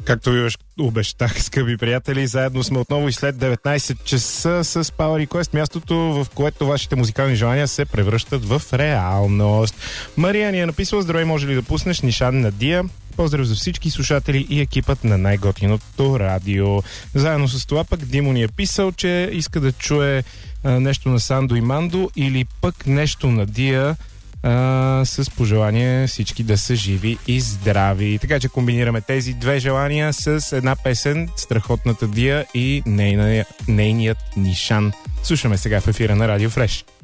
Както ви обещах, скъпи приятели, заедно сме отново и след 19 часа с Power Request, мястото, в което вашите музикални желания се превръщат в реалност. Мария ни е написала: здравей, може ли да пуснеш Нишан Надия? Поздрав за всички слушатели и екипът на най-готиното радио. Заедно с това пък Димо ни е писал, че иска да чуе нещо на Сандо и Мандо или пък нещо на Дия, с пожелание всички да са живи и здрави. Така че комбинираме тези две желания с една песен, страхотната Дия и нейният Нишан. Слушаме сега в ефира на Радио Фреш.